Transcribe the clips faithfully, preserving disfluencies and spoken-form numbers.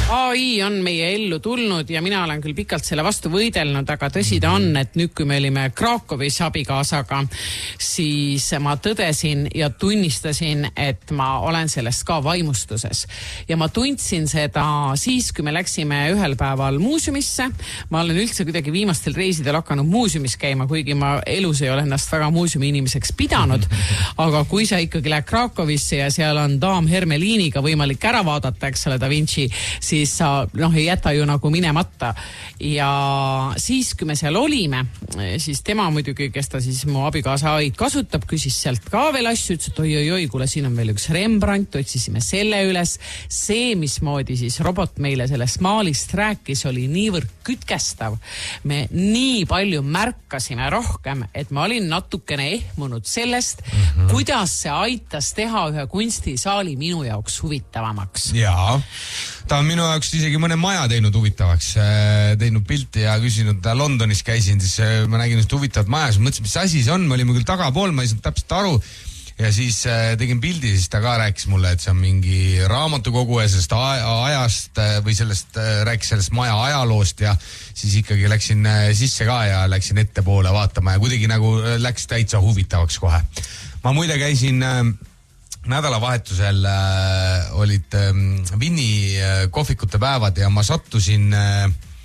A I on meie ellu tulnud ja mina olen küll pikalt selle vastu võidelnud, aga tõsi ta on, et nüüd kui me olime Krakowis abikaasaga, siis ma tõdesin ja tunnistasin, et ma olen sellest ka vaimustuses. Ja ma tundsin seda siis, kui me läksime ühel päeval muuseumisse. Ma olen üldse kuidagi viimastel reisidel hakanud muuseumis käima, kuigi ma elus ei ole ennast väga muuseumi inimeseks pidanud. Aga kui sa ikkagi lähed Krakowisse ja seal on daam Hermeliiniga võimalik ära vaadata, eks ole, Da Vinci, siis sa noh, ei jäta ju nagu minemata. Ja siis, kui me seal olime, siis tema muidugi, kes ta siis mu abikaasa A I kasutab, küsis sealt ka veel asju, ütles, et oi, oi, oi, kuule, siin on veel üks Rembrandt, otsisime selle üles. See, mismoodi siis robot meile sellest maalist rääkis, oli niivõrd kütkestav. Me nii palju märkasime rohkem, et ma olin natukene ehmunud sellest, mm-hmm. kuidas see aitas teha ühe kunstisaali minu jaoks huvitavamaks. Jaa, ta on minu jaoks isegi mõne maja teinud huvitavaks, teinud pilti ja küsinud, Londonis käisin, siis ma nägin just huvitavat maja, siis mõtlesin, mis asi see on, me olime küll tagapool, ma ei saanud täpselt aru ja siis tegin pildi, siis ta ka rääkis mulle, et see on mingi raamatukogu ja sellest ajast või sellest, rääkis sellest maja ajaloost ja siis ikkagi läksin sisse ka ja läksin ette poole vaatama ja kuidagi nagu läks täitsa huvitavaks kohe. Ma muide käisin nädalavahetusel äh, olid äh, Vinni äh, kohvikute päevad ja ma sattusin äh,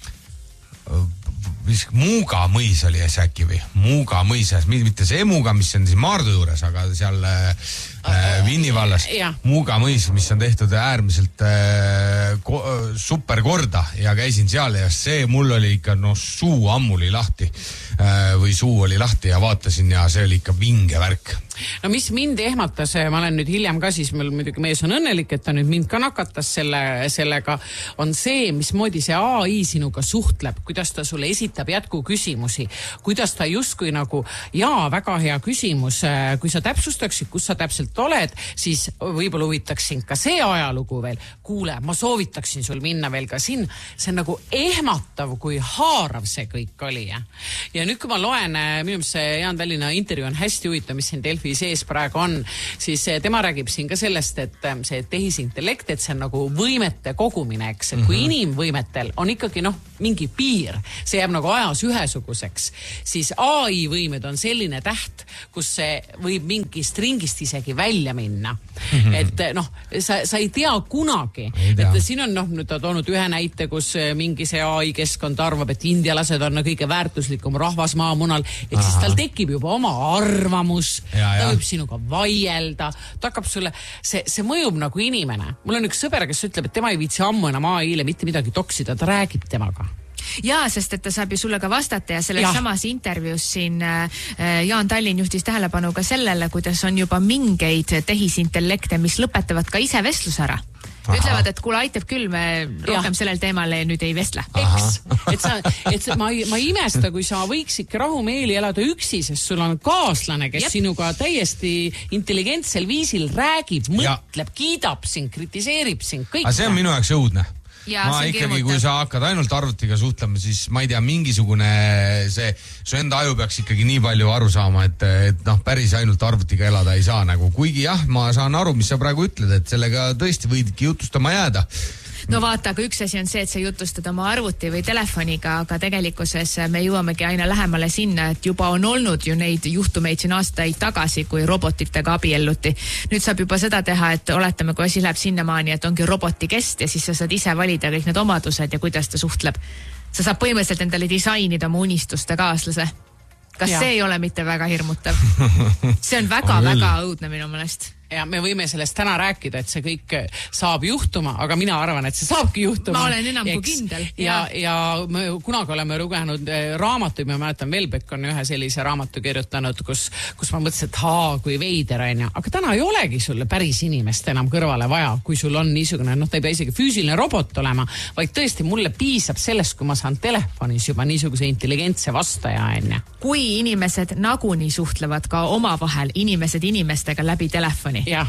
mis, Muuga mõis oli äkki või Muuga mõisas, mitte see Muuga, mis on siin Maardu juures, aga seal äh, Vinni vallas ja. Muuga mõis, mis on tehtud äärmiselt äh, ko, super korda ja käisin seal ja see mul oli ikka no suu ammuli lahti äh, või suu oli lahti ja vaatasin ja see oli ikka vinge värk. No mis mind ehmatas, ma olen nüüd hiljem ka siis, meil muidugi mees on õnnelik, et ta nüüd mind ka nakatas selle, sellega, on see, mismoodi see A I sinuga suhtleb, kuidas ta sulle esitab jätku küsimusi, kuidas ta justkui nagu, jaa, väga hea küsimus, kui sa täpsustaksid, kus sa täpselt oled, siis võib-olla huvitaksin ka see ajalugu veel. Kuule, ma soovitaksin sul minna veel ka siin. See on nagu ehmatav, kui haarav see kõik oli. Ja, ja nüüd, kui ma loen, minu meelest see Jaan Tallinna intervjuu on hästi huvitav, mis siin Delfi sees praegu on, siis tema räägib siin ka sellest, et see tehisintellekt, et see on nagu võimete kogumine, eks, et kui mm-hmm. inimvõimetel on ikkagi noh, mingi piir, see jääb nagu ajas ühesuguseks, siis A I võimed on selline täht, kus see võib mingist ringist isegi välja minna. Mm-hmm. Et noh, sa, sa ei tea kunagi, ei tea. Et siin on noh, nüüd ta toonud ühe näite, kus mingi see A I keskkond arvab, et indialased on kõige väärtuslikum rahvas maamunal, et Aha. siis tal tekib juba oma arvamus, ja, ta võib sinuga vaielda, ta hakkab sulle, see, see mõjub nagu inimene. Mul on üks sõber, kes ütleb, et tema ei viitsi ammu enam A I-le mitte midagi toksida, ta räägib temaga. Jaa, sest et ta saab ju sulle ka vastata ja selles ja. samas intervjuus siin äh, Jaan Tallinn juhtis tähelepanu ka sellele, kuidas on juba mingeid tehisintellekte, mis lõpetavad ka ise vestlus ära. Aha. Ütlevad, et kuule aitab küll, me rohkem ja. sellel teemal nüüd ei vestle. Eks, et, sa, et ma, ma imesta, kui sa võiks ikka rahumeeli elada üksi, sest sul on kaaslane, kes Jep. sinuga täiesti intelligentsel viisil räägib, mõtleb, ja. kiidab sind, kritiseerib sind, kõik. Aga see on minu jaoks õudne. Ja, ma ikkagi, kui sa hakkad ainult arvutiga suhtlema, siis ma ei tea, mingisugune see, su enda aju peaks ikkagi nii palju aru saama, et, et noh, päris ainult arvutiga elada ei saa nagu. Kuigi jah, ma saan aru, mis sa praegu ütled, et sellega tõesti võidki jutustama jääda. No vaata, aga üks asi on see, et sa jutustad oma arvuti või telefoniga, aga tegelikkuses me jõuamegi aina lähemale sinna, et juba on olnud ju neid juhtumeid siin aastaid tagasi, kui robotitega abielluti. Nüüd saab juba seda teha, et oletame, kui asi läheb sinnamaani, et ongi roboti kest ja siis sa saad ise valida kõik need omadused ja kuidas ta suhtleb. Sa saab põhimõtteliselt endale disainida oma unistuste kaaslase. Kas ja. see ei ole mitte väga hirmutav? See on väga-väga õudne minu mõelest. Ja me võime sellest täna rääkida, et see kõik saab juhtuma, aga mina arvan, et see saabki juhtuma. Ma olen enam kui kindel. Ja, ja me kunagi oleme lugenud raamatuid, ma mäletan, Velbek on ühe sellise raamatu kirjutanud, kus, kus ma mõtlesin, et haa, kui veider on ja, aga täna ei olegi sulle päris inimest enam kõrvale vaja, kui sul on niisugune, noh, ta ei pea isegi füüsiline robot olema, vaid tõesti mulle piisab sellest, kui ma saan telefonis juba niisuguse intelligentse vastaja enne. Kui inimesed nagunii suhtlevad ka omavahel inimesed inimestega läbi telefoni, jah.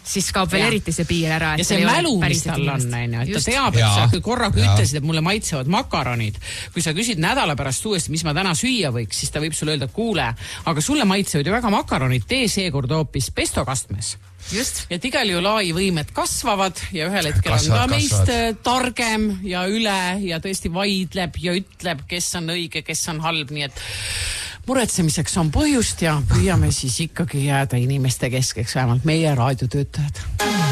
siis kaob veel Ja. eriti see piir ära. Ja see mälu, mis tal on, et ta teab, et Ja. sa korraga Ja. ütlesid, et mulle maitsevad makaronid. Kui sa küsid nädala pärast uuesti, mis ma täna süüa võiks, siis ta võib sulle öelda, kuule, aga sulle maitsevad ju väga makaronid, tee seekord hoopis pestokastmes. Just. Et igal ju lai võimed kasvavad ja ühel hetkel Kasvavad, on ta meist kasvavad. targem ja üle ja tõesti vaidleb ja ütleb, kes on õige, kes on halb, nii et muretsemiseks on põhjust ja püüame siis ikkagi jääda inimeste keskeks, vähemalt meie raadiotöötajad.